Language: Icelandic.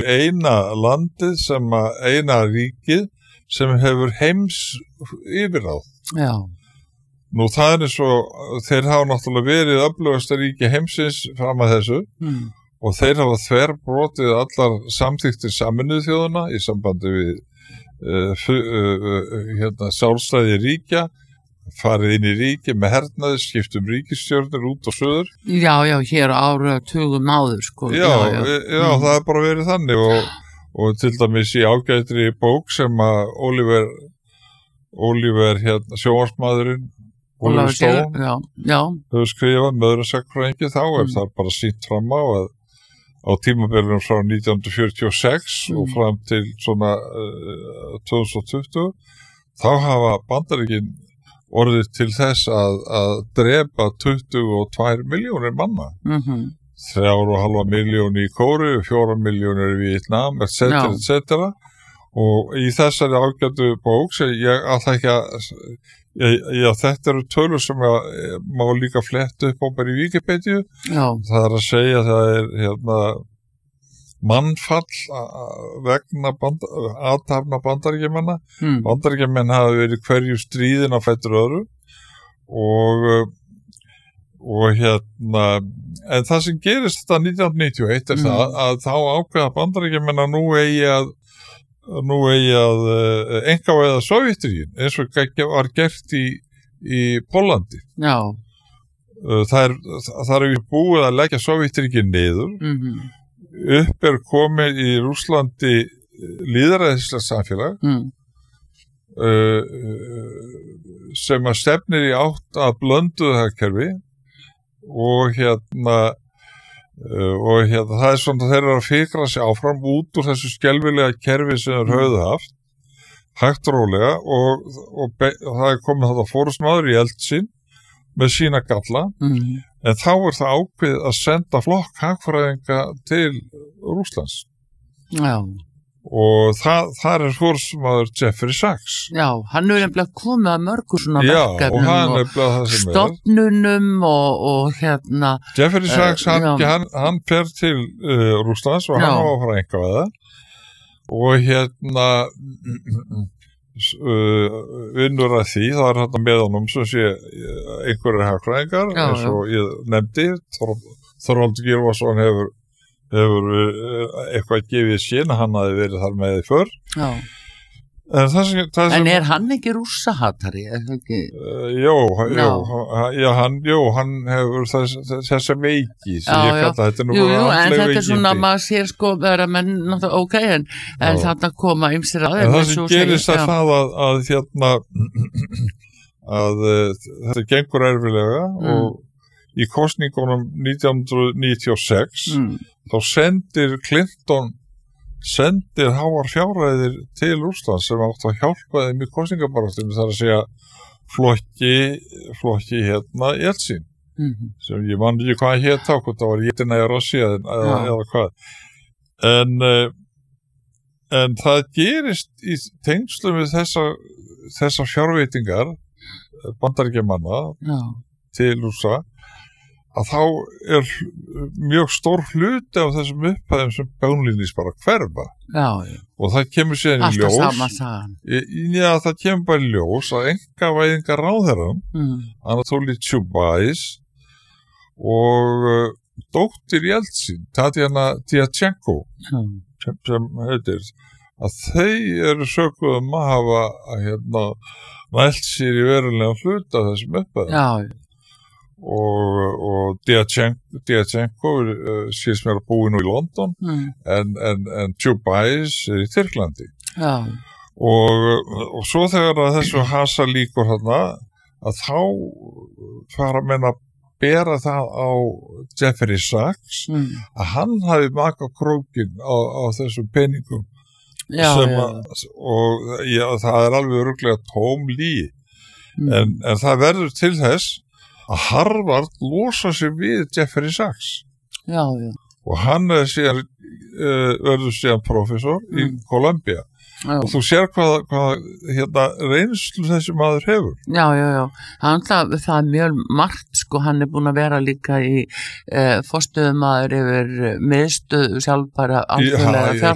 eina landið eina ríkið sem hefur heims yfirráð. Já. Nú það svo, þeir hafa náttúrulega verið öflugasta ríki heimsins fram að þessu og þeir hafa þverbrotið allar samþykktir Sameinuðu þjóðanna í sambandi við sjálfstæði ríkja, farið inn í ríki með hernaði, skiptum ríkisstjórnir út og suður. Já, hér áratugum áður, sko. Já, það bara verið þannig og til dæmis í ágætri bók sem að Oliver sjónvarpsmaðurinn Oliver Stone hefur skrifað möðrasakfræðingi þá það bara sýnt fram á tímabilinu frá 1946 og fram til svona 2020 þá hafa Bandaríkin orðið til þess að drepa 22 milljónir manna 3,5 milljón í Kóreu, 4 milljónir í Vietnam, etc. Og í þessari ágætu bók sem ég ætla ekki að þetta eru tölur sem má líka fletta upp á bara í Wikipedia. Það að segja að það mannfall vegna athafna Bandaríkjamanna. Bandaríkjamenn hafa verið hverju stríðin á fætur öðru og en það sem gerist þetta 1991 það að þá ákveða Bandaríkjamenn að nú eigi að einkavæða Sovétríkin eins og var gert í Póllandi. Já. Það er búið að leggja Sovétríkin niður. Upp komið í Rússlandi lýðræðislega samfélag sem að stefnir í átt að blönduðu hagkerfi og það er svona þeir eru að fikra sig áfram út úr þessu skelfilega kerfi sem þeir höfðu haft hægt og rólega og það er komið þetta fórustmaður í Eltsin með sína galla en þá það ákveðið að senda flokk hagfræðinga til Rússlands. Já. Og það er fórustmaður Jeffrey Sachs. Já, hann er nefnilega komið að mörgu svona verkefnum og stofnunum og Jeffrey Sachs, hann fer til Rússlands og hann á að fara einkavæða og vinnur að því, það er þetta með honum sem sé einhverjir hagfræðingar eins og ég nefndi Þorvaldur Gylfason hefur eitthvað gefið sín hann hafi verið þar með í för en er hann ekki rússahatari? Hann hefur þessa veiki sem ég kalla þetta en þetta er svona að maður sér sko vera menn en þarna koma ýmsir að en það sem gerist er það að þetta gengur erfilega og í kosningunum 1996 þá sendir háar fjárhæðir til Rússlands sem átt að hjálpa þeim í kosningabaráttunni þar að segja flokki Jeltsin sem ég man ekki hvað hét á hvort það var Jedinaja Rossija eða hvað en það gerist í tengslum við þessar fjárveitingar Bandaríkjamanna til Rússa að þá er mjög stór hluti af þessum upphæðum sem bánlínis bara hverfa og það kemur síðan í ljós það kemur bara í ljós að einkavæðingar ráðherrann Anatoly Chubais og dóttir Jeltsin Tatjana Tjatchenko sem heitir að þau eru sökuð að hafa nælt sér í verulega hluta af þessum upphæðum og Diachenko skils mér að búi nú í London en Chubais í Tyrklandi og svo þegar að þessu hasa líkur þarna að þá fara menn að bera það á Jeffrey Sachs að hann hafi maka krókin á þessum peningum og það er alveg örugglega tóm lygi en það verður til þess að Harvard losa sig við Jeffrey Sachs og hann verður síðan professor í Columbia og þú sér hvað reynslu þessi maður hefur. Það er mjög margt sko, hann er búin að vera líka í forstöðumaður yfir miðstöð sjálfbæra alþjóðlega